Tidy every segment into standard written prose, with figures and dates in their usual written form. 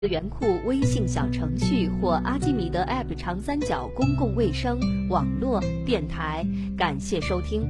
源库微信小程序或阿基米德 App 长三角公共卫生网络电台。感谢收听。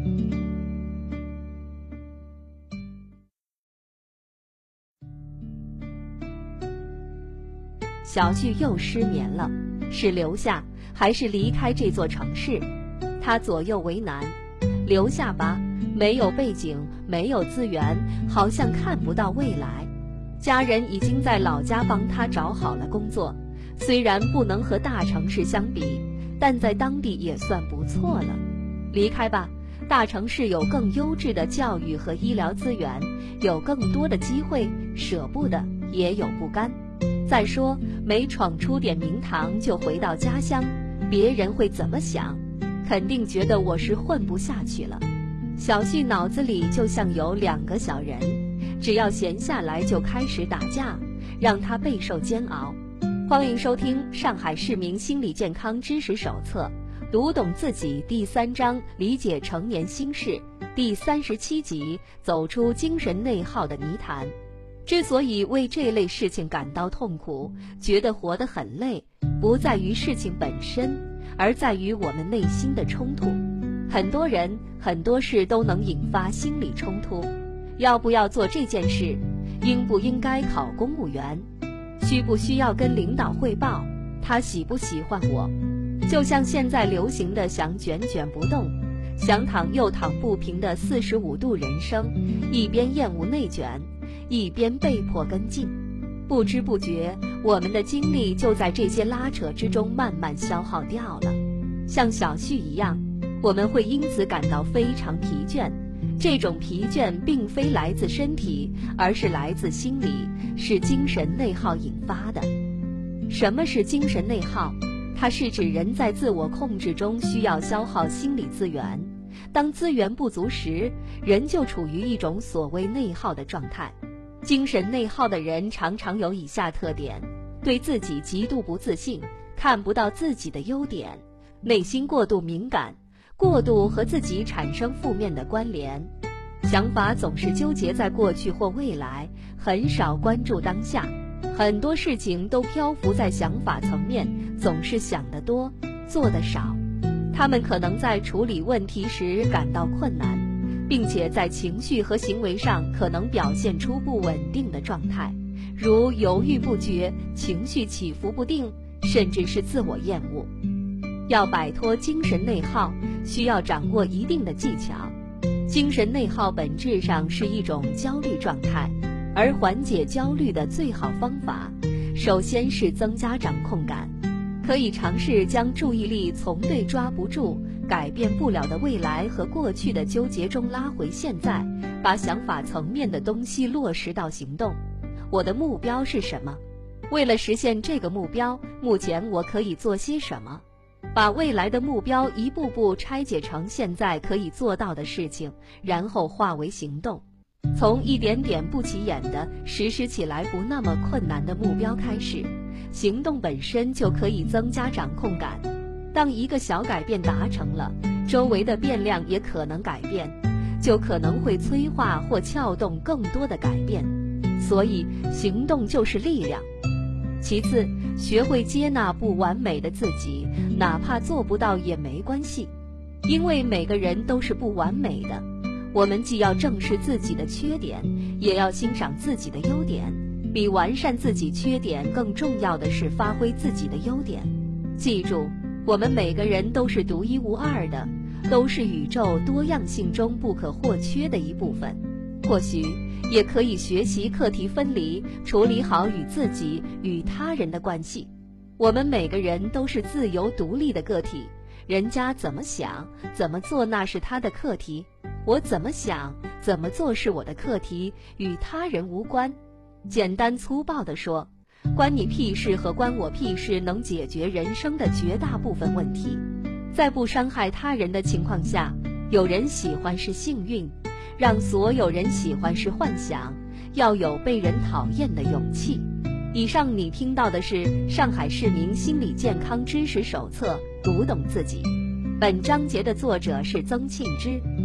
小旭又失眠了，是留下还是离开这座城市？他左右为难。留下吧，没有背景，没有资源，好像看不到未来。家人已经在老家帮他找好了工作，虽然不能和大城市相比，但在当地也算不错了。离开吧，大城市有更优质的教育和医疗资源，有更多的机会，舍不得也有不甘。再说，没闯出点名堂就回到家乡，别人会怎么想？肯定觉得我是混不下去了。小旭脑子里就像有2个小人，只要闲下来就开始打架，让他备受煎熬。欢迎收听《上海市民心理健康知识手册》，读懂自己第3章，理解成年心事，第37集，走出精神内耗的泥潭。之所以为这类事情感到痛苦，觉得活得很累，不在于事情本身，而在于我们内心的冲突。很多人很多事都能引发心理冲突。要不要做这件事？应不应该考公务员？需不需要跟领导汇报？他喜不喜欢我？就像现在流行的想卷卷不动，想躺又躺不平的45度人生，一边厌恶内卷，一边被迫跟进。不知不觉，我们的精力就在这些拉扯之中慢慢消耗掉了。像小旭一样，我们会因此感到非常疲倦。这种疲倦并非来自身体，而是来自心理，是精神内耗引发的。什么是精神内耗？它是指人在自我控制中需要消耗心理资源，当资源不足时，人就处于一种所谓内耗的状态。精神内耗的人常常有以下特点：对自己极度不自信，看不到自己的优点，内心过度敏感，过度和自己产生负面的关联，想法总是纠结在过去或未来，很少关注当下，很多事情都漂浮在想法层面，总是想得多，做得少。他们可能在处理问题时感到困难，并且在情绪和行为上可能表现出不稳定的状态，如犹豫不决，情绪起伏不定，甚至是自我厌恶。要摆脱精神内耗，需要掌握一定的技巧。精神内耗本质上是一种焦虑状态，而缓解焦虑的最好方法，首先是增加掌控感。可以尝试将注意力从对抓不住、改变不了的未来和过去的纠结中拉回现在，把想法层面的东西落实到行动。我的目标是什么？为了实现这个目标，目前我可以做些什么？把未来的目标一步步拆解成现在可以做到的事情，然后化为行动。从一点点不起眼的、实施起来不那么困难的目标开始，行动本身就可以增加掌控感。当一个小改变达成了，周围的变量也可能改变，就可能会催化或撬动更多的改变。所以，行动就是力量。其次，学会接纳不完美的自己，哪怕做不到也没关系，因为每个人都是不完美的。我们既要正视自己的缺点，也要欣赏自己的优点。比完善自己缺点更重要的是发挥自己的优点。记住，我们每个人都是独一无二的，都是宇宙多样性中不可或缺的一部分。或许也可以学习课题分离，处理好与自己与他人的关系。我们每个人都是自由独立的个体，人家怎么想怎么做那是他的课题，我怎么想怎么做是我的课题，与他人无关。简单粗暴地说，关你屁事和关我屁事能解决人生的绝大部分问题。在不伤害他人的情况下，有人喜欢是幸运，让所有人喜欢是幻想，要有被人讨厌的勇气。以上你听到的是上海市民心理健康知识手册，读懂自己。本章节的作者是曾庆之。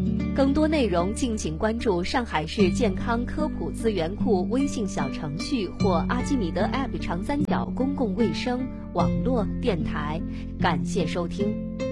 更多内容敬请关注上海市健康科普资源库微信小程序或阿基米德 App 长三角公共卫生网络电台。感谢收听。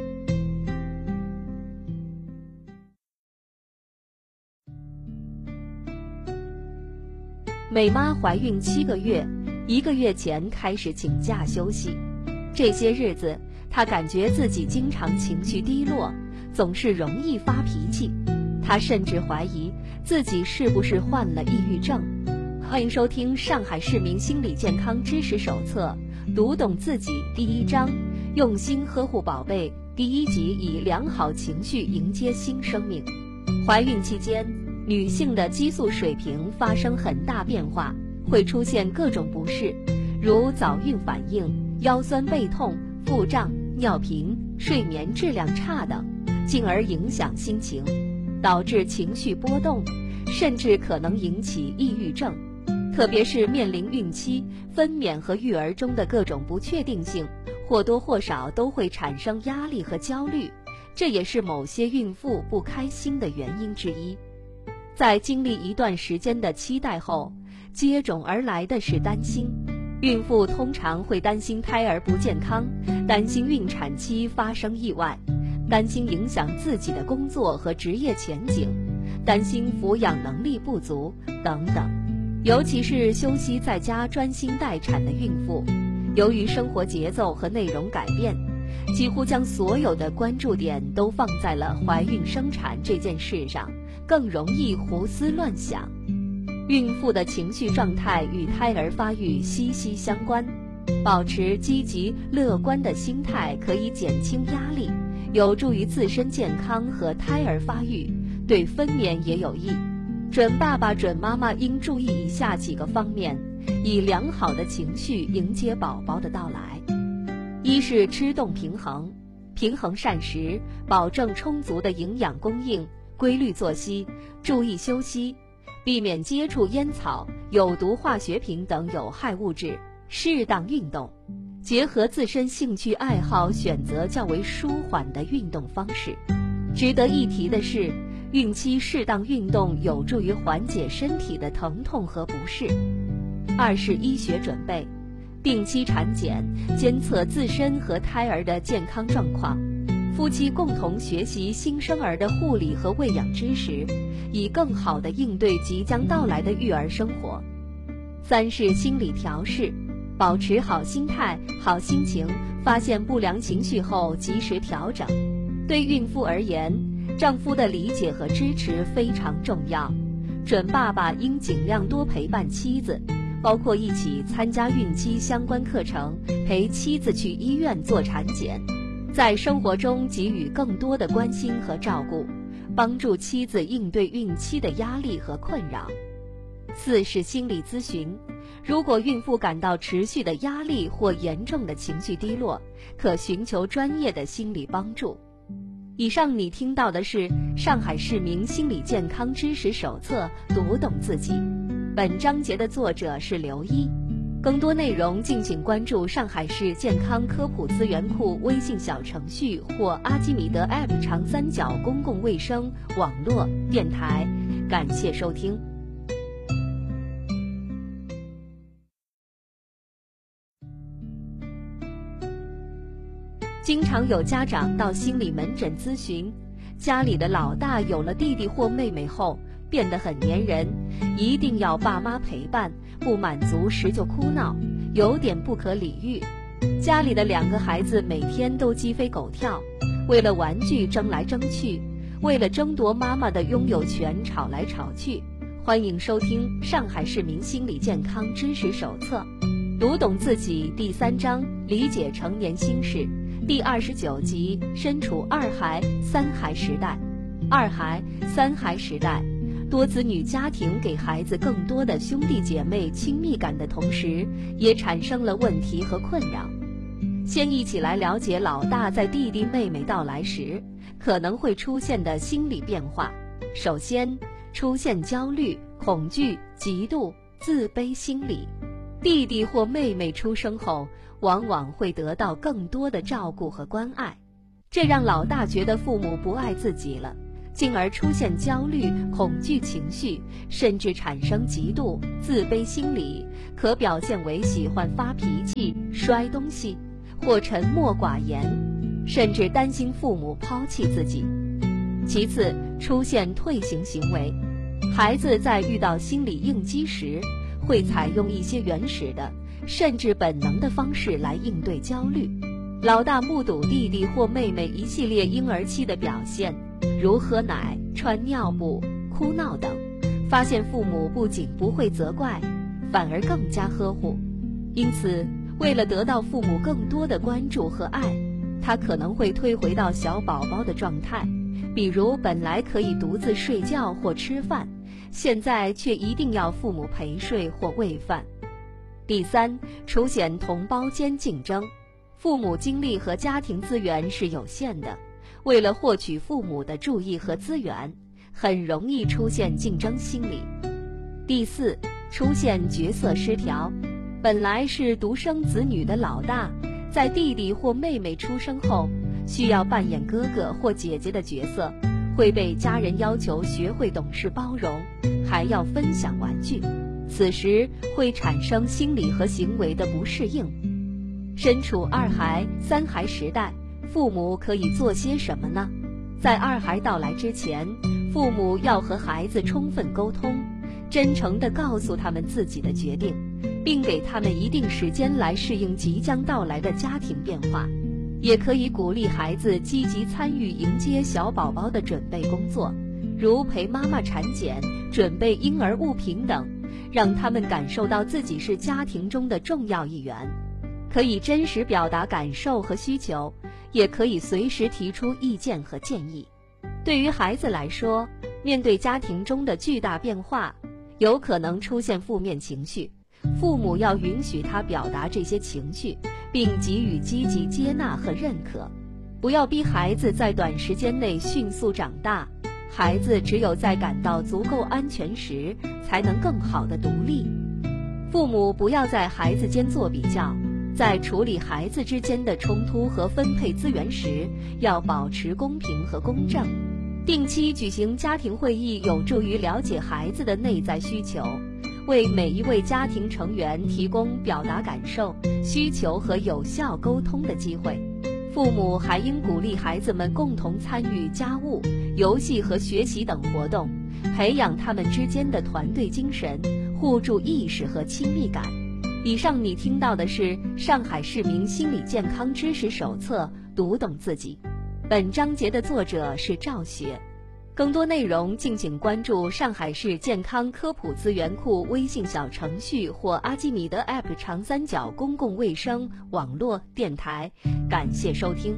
美妈怀孕7个月，1个月前开始请假休息。这些日子，她感觉自己经常情绪低落，总是容易发脾气。她甚至怀疑自己是不是患了抑郁症。欢迎收听《上海市民心理健康知识手册》，读懂自己第1章，用心呵护宝贝第1集，以良好情绪迎接新生命。怀孕期间，女性的激素水平发生很大变化，会出现各种不适，如早孕反应、腰酸背痛、腹胀、尿频、睡眠质量差等，进而影响心情，导致情绪波动，甚至可能引起抑郁症。特别是面临孕期、分娩和育儿中的各种不确定性，或多或少都会产生压力和焦虑，这也是某些孕妇不开心的原因之一。在经历一段时间的期待后，接踵而来的是担心。孕妇通常会担心胎儿不健康，担心孕产期发生意外，担心影响自己的工作和职业前景，担心抚养能力不足等等。尤其是休息在家专心待产的孕妇，由于生活节奏和内容改变，几乎将所有的关注点都放在了怀孕生产这件事上，更容易胡思乱想。孕妇的情绪状态与胎儿发育息息相关，保持积极乐观的心态可以减轻压力，有助于自身健康和胎儿发育，对分娩也有益。准爸爸准妈妈应注意以下几个方面，以良好的情绪迎接宝宝的到来。一是吃动平衡，平衡膳食，保证充足的营养供应，规律作息，注意休息，避免接触烟草、有毒化学品等有害物质，适当运动，结合自身兴趣爱好，选择较为舒缓的运动方式。值得一提的是，孕期适当运动有助于缓解身体的疼痛和不适。二是医学准备，定期产检，监测自身和胎儿的健康状况，夫妻共同学习新生儿的护理和喂养知识，以更好地应对即将到来的育儿生活。三是心理调试，保持好心态、好心情，发现不良情绪后及时调整。对孕妇而言，丈夫的理解和支持非常重要，准爸爸应尽量多陪伴妻子，包括一起参加孕期相关课程，陪妻子去医院做产检，在生活中给予更多的关心和照顾，帮助妻子应对孕期的压力和困扰。四是心理咨询，如果孕妇感到持续的压力或严重的情绪低落，可寻求专业的心理帮助。以上你听到的是上海市民心理健康知识手册，读懂自己。本章节的作者是刘一。更多内容敬请关注上海市健康科普资源库微信小程序或阿基米德 App 长三角公共卫生网络电台。感谢收听。经常有家长到心理门诊咨询，家里的老大有了弟弟或妹妹后变得很粘人，一定要爸妈陪伴，不满足时就哭闹，有点不可理喻。家里的2个孩子每天都鸡飞狗跳，为了玩具争来争去，为了争夺妈妈的拥有权吵来吵去。欢迎收听上海市民心理健康知识手册，读懂自己第3章，理解成年心事，第29集，身处2孩、3孩时代。2孩、3孩时代，多子女家庭给孩子更多的兄弟姐妹亲密感的同时，也产生了问题和困扰。先一起来了解老大在弟弟妹妹到来时可能会出现的心理变化。首先，出现焦虑、恐惧、嫉妒、自卑心理。弟弟或妹妹出生后，往往会得到更多的照顾和关爱，这让老大觉得父母不爱自己了， 进而出现焦虑、恐惧情绪，甚至产生嫉妒、自卑心理，可表现为喜欢发脾气、摔东西，或沉默寡言，甚至担心父母抛弃自己。其次，出现退行行为，孩子在遇到心理应激时，会采用一些原始的，甚至本能的方式来应对焦虑。老大目睹弟弟或妹妹一系列婴儿期的表现，如喝奶、穿尿布、哭闹等，发现父母不仅不会责怪，反而更加呵护。因此，为了得到父母更多的关注和爱，他可能会退回到小宝宝的状态，比如本来可以独自睡觉或吃饭，现在却一定要父母陪睡或喂饭。第三，出现同胞间竞争，父母精力和家庭资源是有限的，为了获取父母的注意和资源，很容易出现竞争心理。第四，出现角色失调，本来是独生子女的老大，在弟弟或妹妹出生后，需要扮演哥哥或姐姐的角色，会被家人要求学会懂事包容，还要分享玩具，此时会产生心理和行为的不适应。身处二孩、三孩时代，父母可以做些什么呢？在二孩到来之前，父母要和孩子充分沟通，真诚地告诉他们自己的决定，并给他们一定时间来适应即将到来的家庭变化。也可以鼓励孩子积极参与迎接小宝宝的准备工作，如陪妈妈产检、准备婴儿物品等，让他们感受到自己是家庭中的重要一员。可以真实表达感受和需求，也可以随时提出意见和建议。对于孩子来说，面对家庭中的巨大变化，有可能出现负面情绪，父母要允许他表达这些情绪，并给予积极接纳和认可，不要逼孩子在短时间内迅速长大。孩子只有在感到足够安全时，才能更好地独立。父母不要在孩子间做比较，在处理孩子之间的冲突和分配资源时，要保持公平和公正。定期举行家庭会议，有助于了解孩子的内在需求，为每一位家庭成员提供表达感受、需求和有效沟通的机会。父母还应鼓励孩子们共同参与家务、游戏和学习等活动，培养他们之间的团队精神、互助意识和亲密感。以上你听到的是上海市民心理健康知识手册，读懂自己。本章节的作者是赵雪。更多内容敬请关注上海市健康科普资源库微信小程序或阿基米德 App 长三角公共卫生网络电台。感谢收听。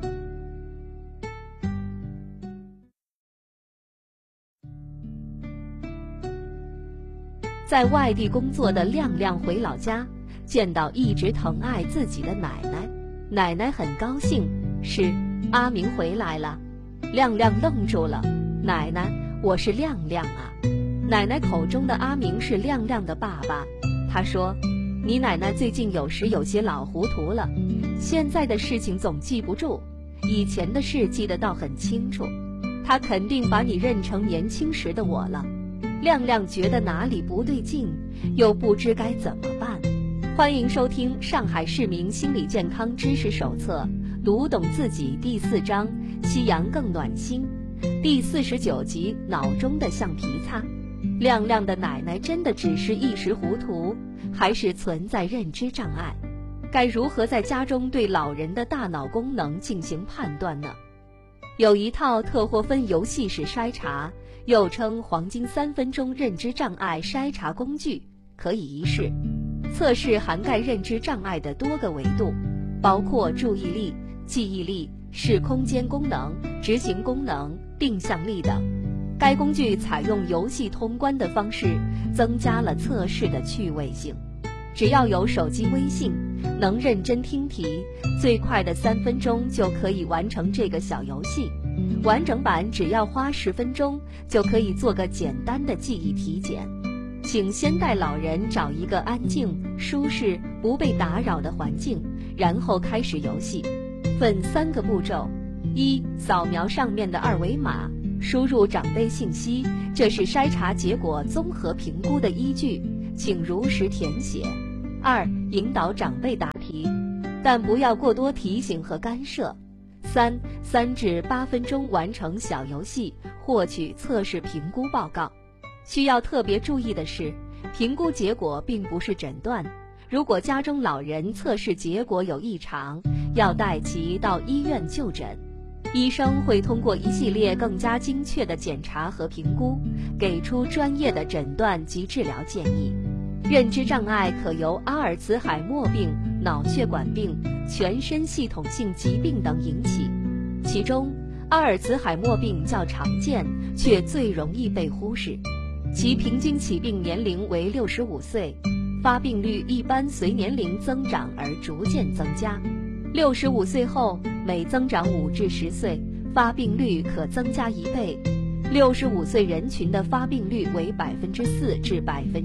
在外地工作的亮亮回老家，见到一直疼爱自己的奶奶，奶奶很高兴，是阿明回来了。亮亮愣住了，奶奶，我是亮亮啊。奶奶口中的阿明是亮亮的爸爸。他说，你奶奶最近有时有些老糊涂了，现在的事情总记不住，以前的事记得倒很清楚。她肯定把你认成年轻时的我了。亮亮觉得哪里不对劲，又不知该怎么办。欢迎收听上海市民心理健康知识手册，读懂自己第4章，夕阳更暖心，第49集，脑中的橡皮擦。亮亮的奶奶真的只是一时糊涂，还是存在认知障碍？该如何在家中对老人的大脑功能进行判断呢？有一套特霍芬游戏式筛查，又称黄金3分钟认知障碍筛查工具，可以一试。测试涵盖认知障碍的多个维度，包括注意力、记忆力、视空间功能、执行功能、定向力等。该工具采用游戏通关的方式，增加了测试的趣味性。只要有手机微信，能认真听题，最快的3分钟就可以完成这个小游戏。完整版只要花10分钟，就可以做个简单的记忆体检。请先带老人找一个安静、舒适、不被打扰的环境，然后开始游戏。分3个步骤：1、扫描上面的2维码， 输入长辈信息，这是筛查结果综合评估的依据，请如实填写。2. 引导长辈答题，但不要过多提醒和干涉。3至8分钟完成小游戏，获取测试评估报告。需要特别注意的是，评估结果并不是诊断。如果家中老人测试结果有异常，要带其到医院就诊。医生会通过一系列更加精确的检查和评估，给出专业的诊断及治疗建议。认知障碍可由阿尔茨海默病、脑血管病、全身系统性疾病等引起，其中阿尔茨海默病较常见，却最容易被忽视。其平均起病年龄为65岁，发病率一般随年龄增长而逐渐增加。65岁后，每增长5至10岁，发病率可增加1倍。65岁人群的发病率为4%至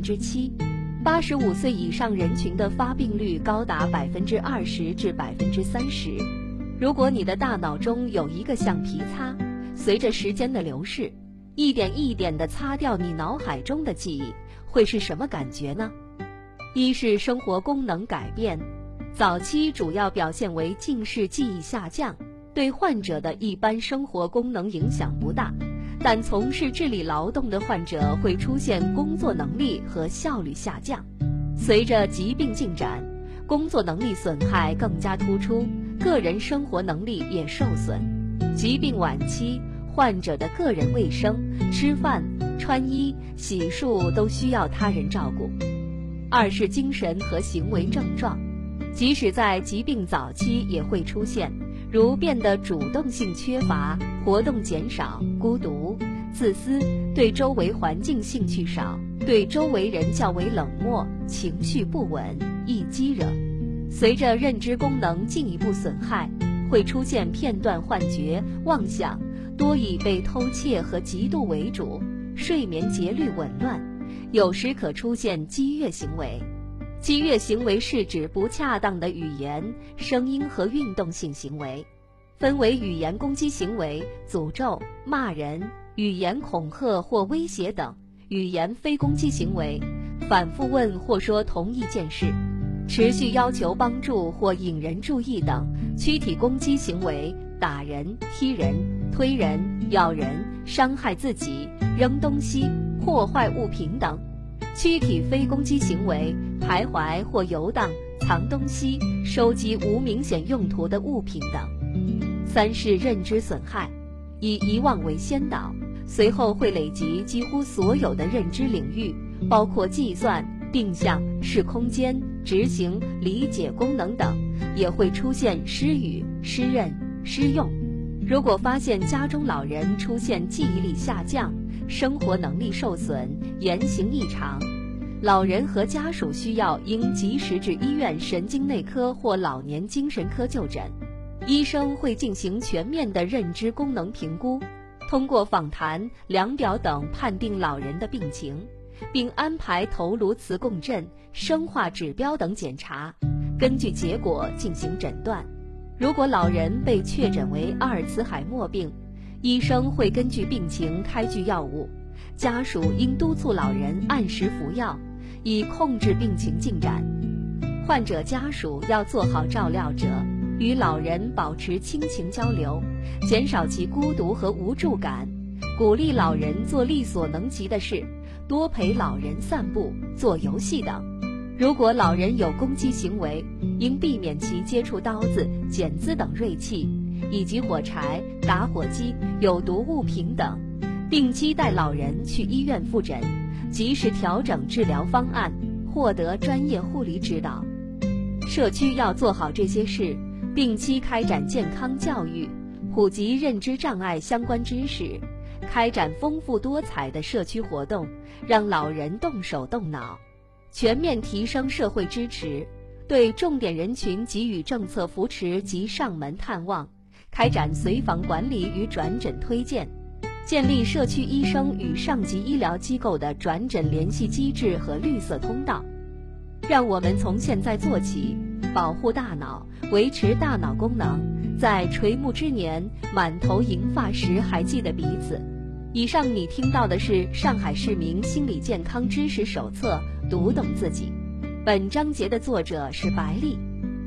7%。85岁以上人群的发病率高达20%至30%。如果你的大脑中有一个橡皮擦，随着时间的流逝，一点一点地擦掉你脑海中的记忆，会是什么感觉呢？一是生活功能改变，早期主要表现为近视记忆下降，对患者的一般生活功能影响不大。但从事智力劳动的患者会出现工作能力和效率下降。随着疾病进展，工作能力损害更加突出，个人生活能力也受损。疾病晚期，患者的个人卫生、吃饭、穿衣、洗漱都需要他人照顾。2是精神和行为症状，即使在疾病早期也会出现，如变得主动性缺乏、活动减少、孤独、自私、对周围环境兴趣少、对周围人较为冷漠、情绪不稳、易激惹。随着认知功能进一步损害，会出现片段幻觉、妄想，多以被偷窃和嫉妒为主，睡眠节律紊乱，有时可出现激越行为。激越行为是指不恰当的语言、声音和运动性行为，分为语言攻击行为、诅咒、骂人、语言恐吓或威胁等；语言非攻击行为，反复问或说同一件事，持续要求帮助或引人注意等；躯体攻击行为，打人、踢人、推人、咬人、伤害自己、扔东西、破坏物品等；躯体非攻击行为，徘徊或游荡、藏东西、收集无明显用途的物品等。3是认知损害，以遗忘为先导，随后会累及几乎所有的认知领域，包括计算、定向、视空间、执行、理解功能等，也会出现失语、失认、失用。如果发现家中老人出现记忆力下降、生活能力受损、言行异常，老人和家属需要应及时至医院神经内科或老年精神科就诊。医生会进行全面的认知功能评估，通过访谈、量表等判定老人的病情，并安排头颅磁共振、生化指标等检查，根据结果进行诊断。如果老人被确诊为阿尔茨海默病，医生会根据病情开具药物，家属应督促老人按时服药，以控制病情进展。患者家属要做好照料者，与老人保持亲情交流，减少其孤独和无助感，鼓励老人做力所能及的事，多陪老人散步、做游戏等。如果老人有攻击行为，应避免其接触刀子、剪子等锐器，以及火柴、打火机、有毒物品等。定期带老人去医院复诊，及时调整治疗方案，获得专业护理指导。社区要做好这些事，定期开展健康教育，普及认知障碍相关知识，开展丰富多彩的社区活动，让老人动手动脑，全面提升社会支持，对重点人群给予政策扶持及上门探望，开展随访管理与转诊推荐，建立社区医生与上级医疗机构的转诊联系机制和绿色通道。让我们从现在做起，保护大脑，维持大脑功能，在垂暮之年满头银发时还记得彼此。 以上你听到的是《上海市民心理健康知识手册》，读懂自己。本章节的作者是白丽。